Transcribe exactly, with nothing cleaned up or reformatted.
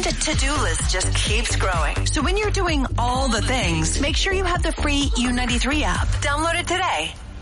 and to-do list just keeps growing. So when you're doing all the things, make sure you have the free U ninety-three app. Download it today.